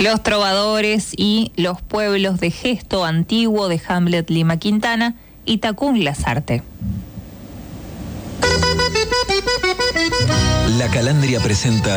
Los Trovadores y Los Pueblos de Gesto Antiguo de Hamlet Lima Quintana y Tacún Lasarte. La Calandria presenta